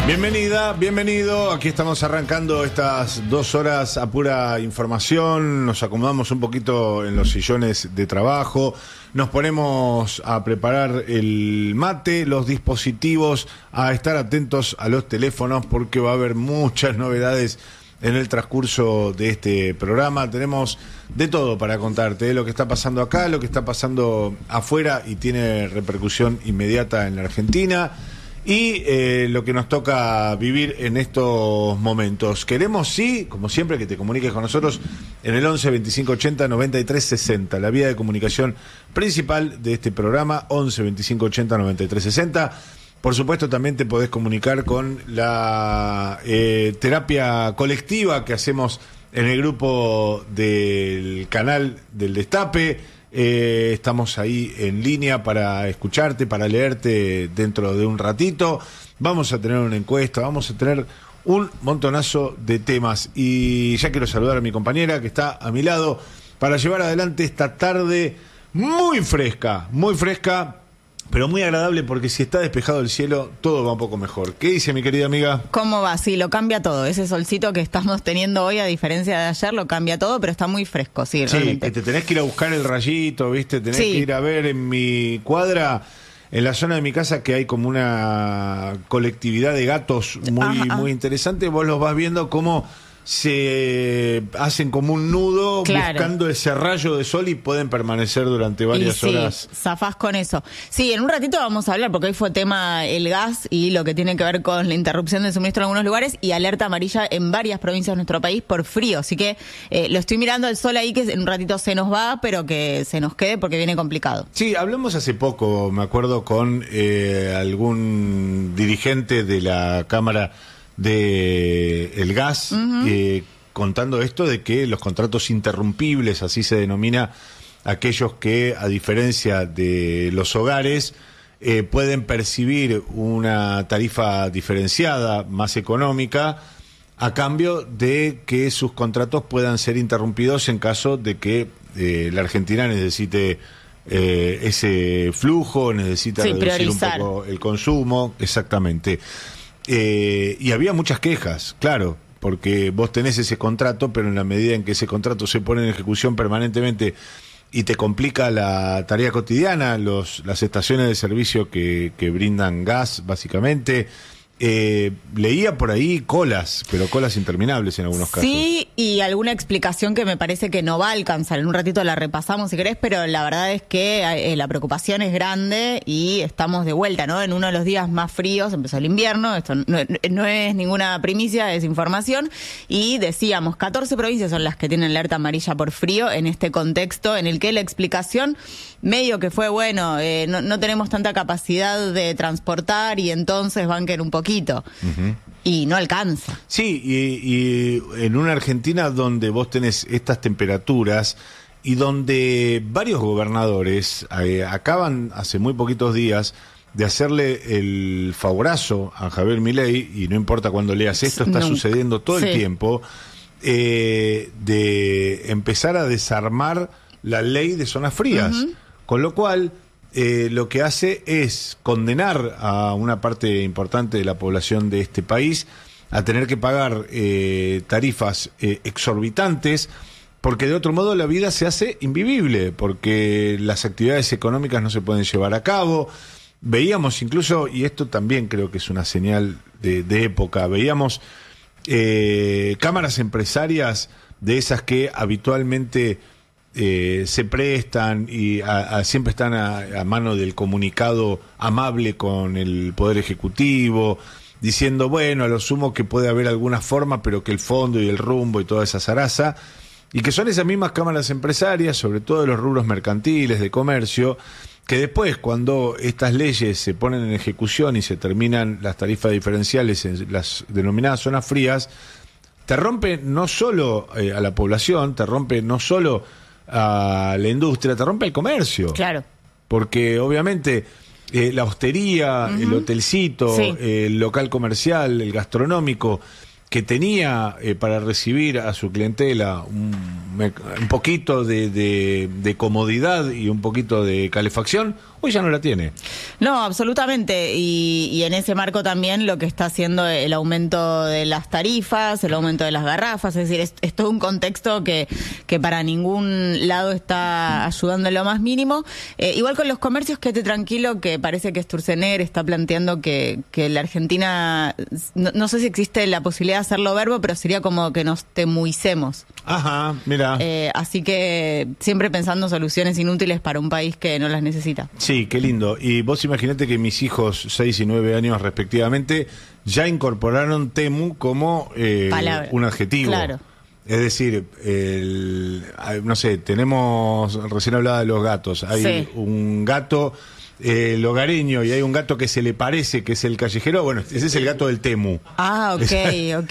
Bienvenida, bienvenido. Aquí estamos arrancando estas 2 horas a pura información. Nos acomodamos un poquito en los sillones de trabajo. Nos ponemos a preparar el mate, los dispositivos, a estar atentos a los teléfonos porque va a haber muchas novedades en el transcurso de este programa. Tenemos de todo para contarte, lo que está pasando acá, lo que está pasando afuera y tiene repercusión inmediata en la Argentina. Y lo que nos toca vivir en estos momentos. Queremos, sí, como siempre, que te comuniques con nosotros en el 11 25 80 93 60, la vía de comunicación principal de este programa, 11 25 80 93 60. Por supuesto, también te podés comunicar con la terapia colectiva que hacemos en el grupo del canal del Destape. Estamos ahí en línea para escucharte, para leerte dentro de un ratito. Vamos a tener una encuesta, vamos a tener un montonazo de temas. Y ya quiero saludar a mi compañera que está a mi lado para llevar adelante esta tarde muy fresca, pero muy agradable, porque si está despejado el cielo, todo va un poco mejor. ¿Qué dice mi querida amiga? ¿Cómo va? Sí, lo cambia todo. Ese solcito que estamos teniendo hoy, a diferencia de ayer, lo cambia todo, pero está muy fresco, sí, realmente. Sí, te tenés que ir a buscar el rayito, ¿viste? Tenés que ir a ver en mi cuadra, en la zona de mi casa, que hay como una colectividad de gatos muy interesante. Vos los vas viendo cómo se hacen como un nudo, buscando ese rayo de sol, y pueden permanecer durante varias horas. Zafás con eso. Sí, en un ratito vamos a hablar, porque hoy fue tema el gas y lo que tiene que ver con la interrupción de suministro en algunos lugares y alerta amarilla en varias provincias de nuestro país por frío. Así que lo estoy mirando al sol ahí, que en un ratito se nos va, pero que se nos quede porque viene complicado. Sí, hablamos hace poco, me acuerdo, con algún dirigente de la Cámara de el gas, contando esto de que los contratos interrumpibles, así se denomina aquellos que, a diferencia de los hogares, pueden percibir una tarifa diferenciada, más económica, a cambio de que sus contratos puedan ser interrumpidos en caso de que la Argentina necesite ese flujo, necesita reducir un poco el consumo. Exactamente. Y había muchas quejas, claro, porque vos tenés ese contrato, pero en la medida en que ese contrato se pone en ejecución permanentemente y te complica la tarea cotidiana, las estaciones de servicio que brindan gas, básicamente, leía por ahí colas, pero colas interminables en algunos casos. Sí, y alguna explicación que me parece que no va a alcanzar. En un ratito la repasamos si querés, pero la verdad es que la preocupación es grande y estamos de vuelta, ¿no? En uno de los días más fríos, empezó el invierno, esto no es ninguna primicia, es información, y decíamos, 14 provincias son las que tienen alerta amarilla por frío en este contexto en el que la explicación medio que fue, bueno, no tenemos tanta capacidad de transportar y entonces banquen un poquito. Y no alcanza. Sí, y en una Argentina donde vos tenés estas temperaturas y donde varios gobernadores acaban hace muy poquitos días de hacerle el favorazo a Javier Milei, y no importa cuando leas esto, está sucediendo todo el tiempo, de empezar a desarmar la ley de zonas frías, con lo cual lo que hace es condenar a una parte importante de la población de este país a tener que pagar tarifas exorbitantes, porque de otro modo la vida se hace invivible, porque las actividades económicas no se pueden llevar a cabo. Veíamos incluso, y esto también creo que es una señal de época, veíamos cámaras empresarias de esas que habitualmente se prestan y siempre están a mano del comunicado amable con el Poder Ejecutivo, diciendo, bueno, a lo sumo que puede haber alguna forma, pero que el fondo y el rumbo y toda esa zaraza, y que son esas mismas cámaras empresarias, sobre todo de los rubros mercantiles, de comercio, que después, cuando estas leyes se ponen en ejecución y se terminan las tarifas diferenciales en las denominadas zonas frías, te rompe no solo a la población, te rompe no solo a la industria, te rompe el comercio. Claro. Porque obviamente la hostería, el hotelcito, el local comercial, el gastronómico, que tenía para recibir a su clientela un poquito de comodidad y un poquito de calefacción, hoy ya no la tiene. No, absolutamente. Y en ese marco también lo que está haciendo el aumento de las tarifas, el aumento de las garrafas, es decir, es todo un contexto que para ningún lado está ayudando en lo más mínimo. Igual con los comercios, quédate tranquilo, que parece que Sturzenegger está planteando que la Argentina, no sé si existe la posibilidad de hacerlo verbo, pero sería como que nos temuicemos. Ajá, mira. Así que siempre pensando soluciones inútiles para un país que no las necesita. Sí, qué lindo. Y vos imaginate que mis hijos, 6 y 9 años respectivamente, ya incorporaron temu como un adjetivo. Claro. Es decir, no sé, tenemos, recién hablaba de los gatos, hay un gato hogareño y hay un gato que se le parece, que es el callejero, bueno, ese es el gato del temu. Ah, ok.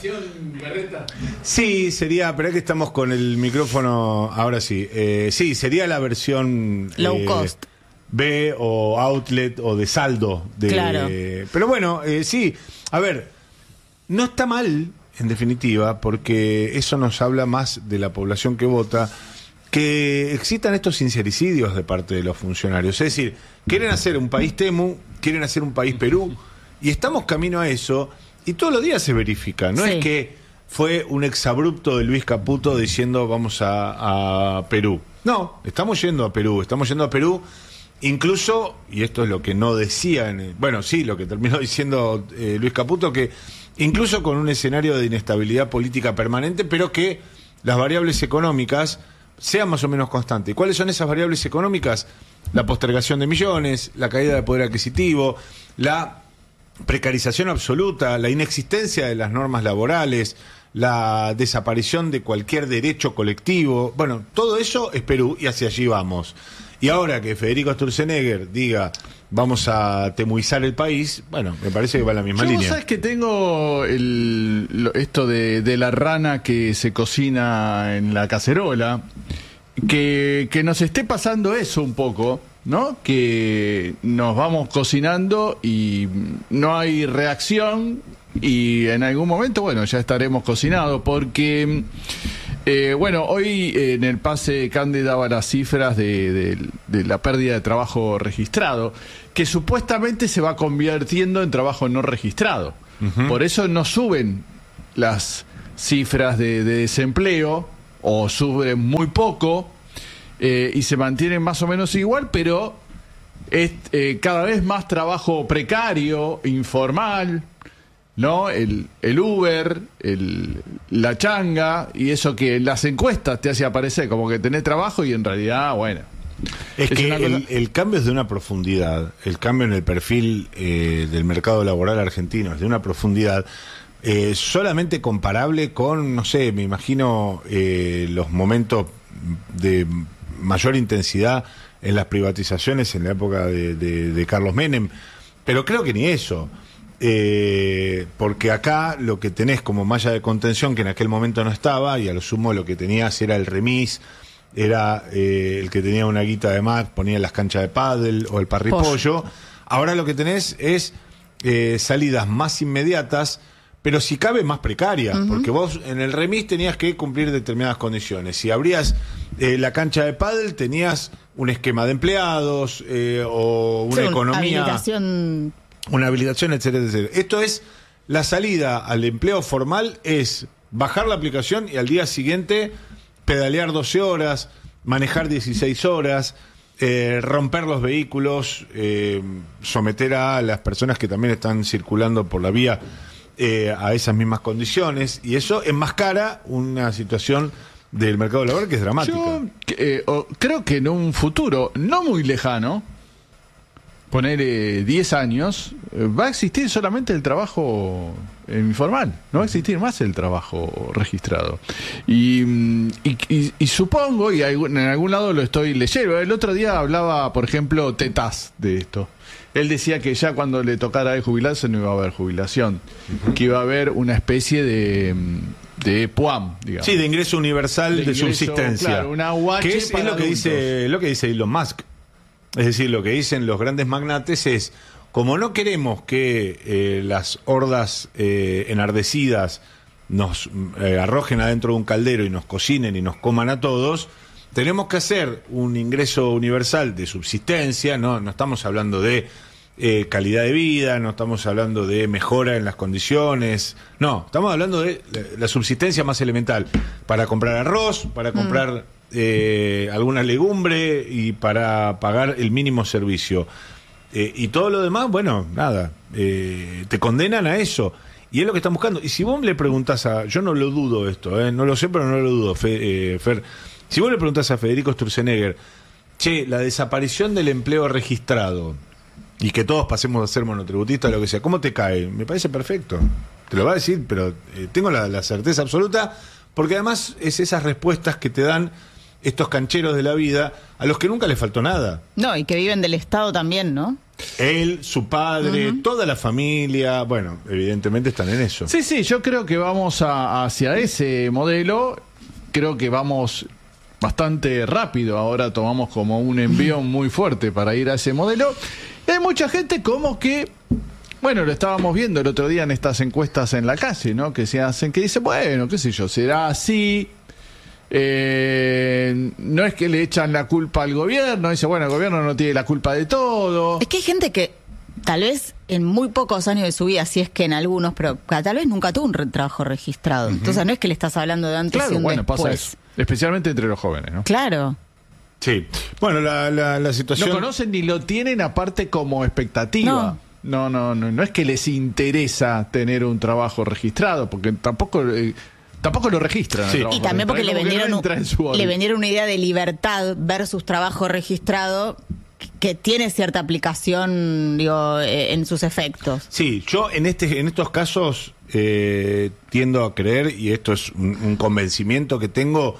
Sí, sería, pero es que estamos con el micrófono, ahora sí, sí, sería la versión low cost. B o outlet o de saldo. Claro. Pero bueno, sí, a ver, no está mal, en definitiva, porque eso nos habla más de la población que vota, que existan estos sincericidios de parte de los funcionarios. Es decir, quieren hacer un país temu, quieren hacer un país Perú, y estamos camino a eso, y todos los días se verifica. No es que fue un exabrupto de Luis Caputo diciendo vamos a Perú. No, estamos yendo a Perú, incluso, y esto es lo que no decían, bueno, sí, lo que terminó diciendo Luis Caputo, que incluso con un escenario de inestabilidad política permanente, pero que las variables económicas sean más o menos constantes. ¿Cuáles son esas variables económicas? La postergación de millones, la caída de poder adquisitivo, la precarización absoluta, la inexistencia de las normas laborales, la desaparición de cualquier derecho colectivo. Bueno, todo eso es Perú y hacia allí vamos. Y ahora que Federico Sturzenegger diga vamos a temuizar el país, bueno, me parece que va en la misma línea. ¿Vos sabés que tengo esto de la rana que se cocina en la cacerola? Que nos esté pasando eso un poco, ¿no? Que nos vamos cocinando y no hay reacción y en algún momento, bueno, ya estaremos cocinados porque... bueno, hoy en el pase Cande daba las cifras de la pérdida de trabajo registrado, que supuestamente se va convirtiendo en trabajo no registrado. Por eso no suben las cifras de desempleo, o suben muy poco, y se mantienen más o menos igual, pero es cada vez más trabajo precario, informal, ¿no? El Uber, la changa, y eso que en las encuestas te hace aparecer como que tenés trabajo y en realidad, bueno. Es que el cambio es de una profundidad, el cambio en el perfil del mercado laboral argentino es de una profundidad solamente comparable con, no sé, me imagino los momentos de mayor intensidad en las privatizaciones en la época de Carlos Menem, pero creo que ni eso. Porque acá lo que tenés como malla de contención, que en aquel momento no estaba, y a lo sumo lo que tenías era el remis, era el que tenía una guita de mar, ponía las canchas de pádel o el parripollo. Ahora lo que tenés es salidas más inmediatas, pero si cabe más precarias, porque vos en el remis tenías que cumplir determinadas condiciones. Si abrías la cancha de pádel tenías un esquema de empleados o una economía... Una habilitación, etcétera, etcétera. Esto es, la salida al empleo formal es bajar la aplicación y al día siguiente pedalear 12 horas, manejar 16 horas, romper los vehículos, someter a las personas que también están circulando por la vía a esas mismas condiciones, y eso enmascara una situación del mercado laboral que es dramática. Yo creo que en un futuro no muy lejano, poner 10 años, va a existir solamente el trabajo informal, no va a existir más el trabajo registrado. Y supongo, y en algún lado lo estoy leyendo, el otro día hablaba, por ejemplo, Tetaz de esto. Él decía que ya cuando le tocara de jubilarse no iba a haber jubilación, que iba a haber una especie de PUAM, digamos. Sí, de ingreso universal de subsistencia. Claro, una UH que es lo que dice Elon Musk. Es decir, lo que dicen los grandes magnates es como no queremos que las hordas enardecidas nos arrojen adentro de un caldero y nos cocinen y nos coman a todos, tenemos que hacer un ingreso universal de subsistencia, no estamos hablando de calidad de vida, no estamos hablando de mejora en las condiciones, no, estamos hablando de la subsistencia más elemental, para comprar arroz, para comprar alguna legumbre y para pagar el mínimo servicio. Y todo lo demás, bueno, nada, te condenan a eso. Y es lo que están buscando. Y si vos le preguntás yo no lo dudo esto, no lo sé, pero no lo dudo, Fer. Si vos le preguntás a Federico Sturzenegger, che, la desaparición del empleo registrado y que todos pasemos a ser monotributistas, lo que sea, ¿cómo te cae? Me parece perfecto. Te lo va a decir, pero tengo la certeza absoluta, porque además es esas respuestas que te dan estos cancheros de la vida a los que nunca les faltó nada. No, y que viven del Estado también, ¿no? Él, su padre, toda la familia, bueno, evidentemente están en eso. Sí, yo creo que vamos hacia ese modelo, creo que vamos bastante rápido, ahora tomamos como un envión muy fuerte para ir a ese modelo. Y hay mucha gente como que, bueno, lo estábamos viendo el otro día en estas encuestas en la calle, ¿no? Que se hacen, que dicen, bueno, qué sé yo, será así. No es que le echan la culpa al gobierno, dice, bueno, el gobierno no tiene la culpa de todo. Es que hay gente que tal vez en muy pocos años de su vida, si es que en algunos, pero tal vez nunca tuvo un trabajo registrado. Entonces no es que le estás hablando de antes y un después. Pasa eso, especialmente entre los jóvenes, ¿no? Claro. Sí. Bueno, la situación... No conocen ni lo tienen aparte como expectativa. No es que les interesa tener un trabajo registrado, porque tampoco lo registran. Sí. Y también porque le vendieron una idea de libertad versus trabajo registrado que tiene cierta aplicación, digo, en sus efectos. Sí, yo en estos casos tiendo a creer, y esto es un convencimiento que tengo,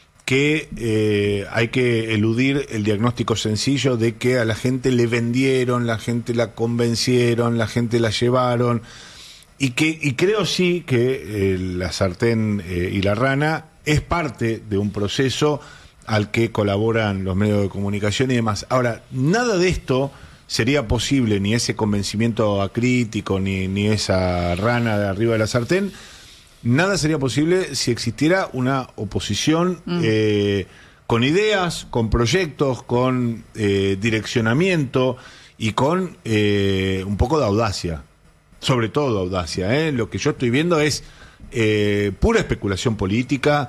que hay que eludir el diagnóstico sencillo de que a la gente le vendieron, la gente la convencieron, la gente la llevaron. Y creo sí que la sartén y la rana es parte de un proceso al que colaboran los medios de comunicación y demás. Ahora, nada de esto sería posible, ni ese convencimiento acrítico, ni esa rana de arriba de la sartén, nada sería posible si existiera una oposición con ideas, con proyectos, con direccionamiento y con un poco de audacia. Sobre todo audacia, Lo que yo estoy viendo es pura especulación política,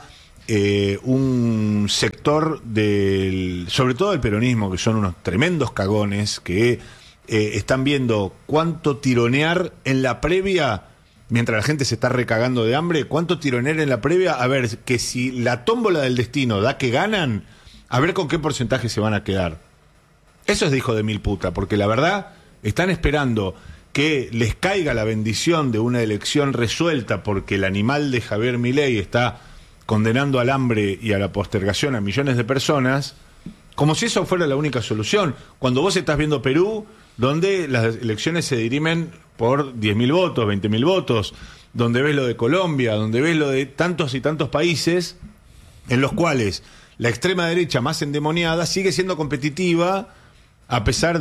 un sector sobre todo del peronismo, que son unos tremendos cagones, que están viendo cuánto tironear en la previa, mientras la gente se está recagando de hambre, cuánto tironear en la previa, a ver, que si la tómbola del destino da que ganan, a ver con qué porcentaje se van a quedar. Eso es de hijo de mil puta, porque la verdad, están esperando que les caiga la bendición de una elección resuelta porque el animal de Javier Milei está condenando al hambre y a la postergación a millones de personas, como si eso fuera la única solución. Cuando vos estás viendo Perú, donde las elecciones se dirimen por 10.000 votos, 20.000 votos, donde ves lo de Colombia, donde ves lo de tantos y tantos países en los cuales la extrema derecha más endemoniada sigue siendo competitiva a pesar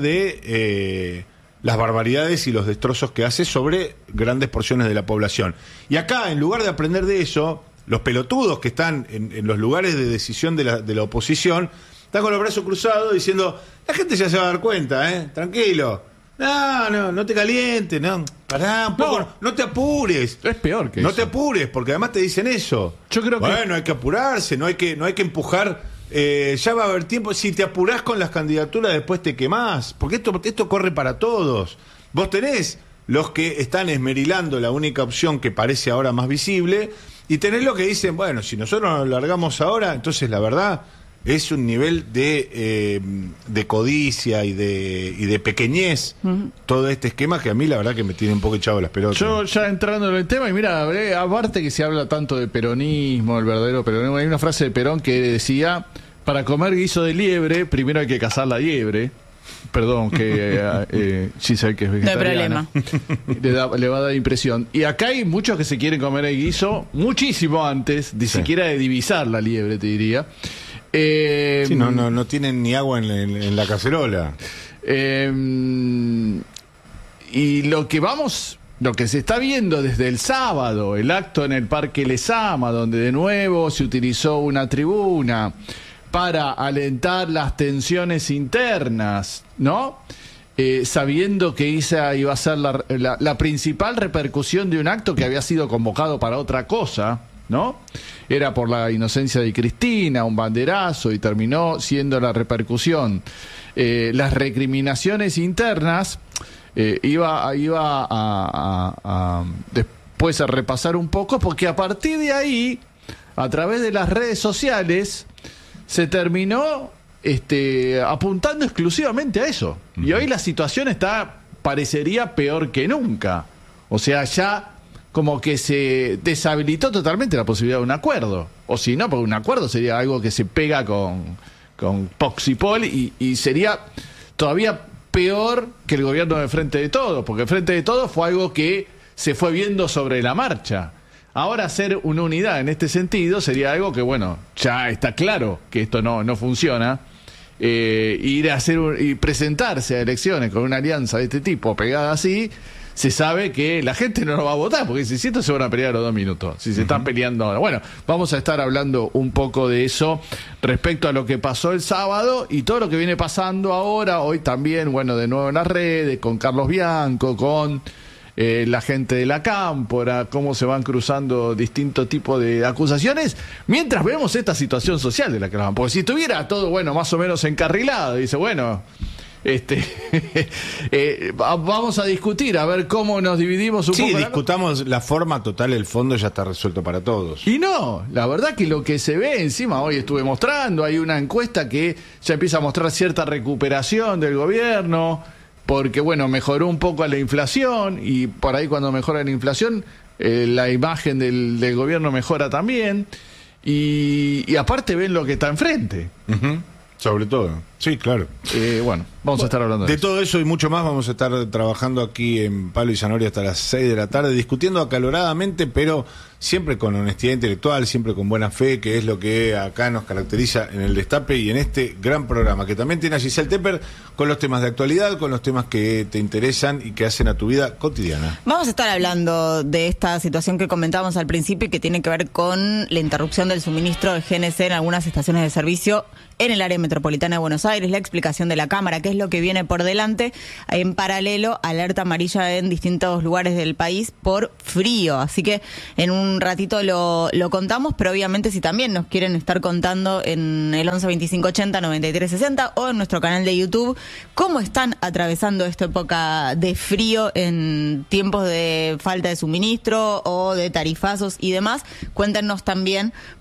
de las barbaridades y los destrozos que hace sobre grandes porciones de la población. Y acá, en lugar de aprender de eso, los pelotudos que están en los lugares de decisión de la oposición están con los brazos cruzados diciendo, la gente ya se va a dar cuenta, tranquilo. No te calientes, pará un poco, no te apures. Es peor que no eso. te apures, porque además te dicen eso. Yo creo que... Bueno, hay que apurarse, no hay que empujar. Ya va a haber tiempo. Si te apurás con las candidaturas, después te quemás. Porque esto corre para todos. Vos tenés los que están esmerilando la única opción que parece ahora más visible, y tenés los que dicen, bueno, si nosotros nos largamos ahora, entonces la verdad es un nivel de codicia y de pequeñez, todo este esquema que a mí la verdad que me tiene un poco echado las pelotas. Yo ya entrando en el tema, y mira, aparte que se habla tanto de peronismo, el verdadero peronismo, hay una frase de Perón que decía, para comer guiso de liebre, primero hay que cazar la liebre. Perdón, que Giselle, que es vegetariana. No hay problema. Le va a dar impresión. Y acá hay muchos que se quieren comer el guiso muchísimo antes, ni siquiera de divisar la liebre, te diría. Sí, no tienen ni agua en la cacerola. y lo que se está viendo desde el sábado, el acto en el Parque Lezama, donde de nuevo se utilizó una tribuna para alentar las tensiones internas, ¿no? Sabiendo que esa iba a ser la principal repercusión de un acto que había sido convocado para otra cosa, ¿no? Era por la inocencia de Cristina, un banderazo, y terminó siendo la repercusión. Las recriminaciones internas, iba a después a repasar un poco, porque a partir de ahí, a través de las redes sociales, se terminó apuntando exclusivamente a eso. Y hoy la situación parecería peor que nunca. O sea, ya como que se deshabilitó totalmente la posibilidad de un acuerdo. O si no, porque un acuerdo sería algo que se pega con Poxipol y sería todavía peor que el gobierno de Frente de Todos, porque Frente de Todos fue algo que se fue viendo sobre la marcha. Ahora hacer una unidad en este sentido sería algo que, bueno, ya está claro que esto no funciona. Ir a y presentarse a elecciones con una alianza de este tipo pegada así, se sabe que la gente no lo va a votar, porque si esto se van a pelear a los 2 minutos, si se están peleando ahora. Bueno, vamos a estar hablando un poco de eso respecto a lo que pasó el sábado y todo lo que viene pasando ahora, hoy también, bueno, de nuevo en las redes, con Carlos Bianco, con la gente de la Cámpora, cómo se van cruzando distintos tipos de acusaciones, mientras vemos esta situación social de la que hablamos. Porque si estuviera todo, bueno, más o menos encarrilado, dice, bueno, vamos a discutir, a ver cómo nos dividimos un poco. Sí, discutamos la forma, total, el fondo ya está resuelto para todos. Y no, la verdad que lo que se ve encima, hoy estuve mostrando, hay una encuesta que ya empieza a mostrar cierta recuperación del gobierno, porque bueno, mejoró un poco la inflación, y por ahí cuando mejora la inflación, la imagen del gobierno mejora también, y aparte ven lo que está enfrente. Sobre todo, sí, claro. Bueno, vamos a estar hablando de eso. todo eso y mucho más. Vamos a estar trabajando aquí en Palo y Zanahoria hasta las 6 de la tarde, discutiendo acaloradamente, pero siempre con honestidad intelectual, siempre con buena fe, que es lo que acá nos caracteriza en el Destape y en este gran programa, que también tiene a Giselle Tepper con los temas de actualidad, con los temas que te interesan y que hacen a tu vida cotidiana. Vamos a estar hablando de esta situación que comentábamos al principio y que tiene que ver con la interrupción del suministro de GNC en algunas estaciones de servicio en el área metropolitana de Buenos Aires, la explicación de la Cámara, qué es lo que viene por delante. En paralelo, alerta amarilla en distintos lugares del país por frío. Así que en un ratito lo contamos, pero obviamente si también nos quieren estar contando en el 11 25 80 93 60 o en nuestro canal de YouTube, cómo están atravesando esta época de frío en tiempos de falta de suministro o de tarifazos y demás, cuéntenos también,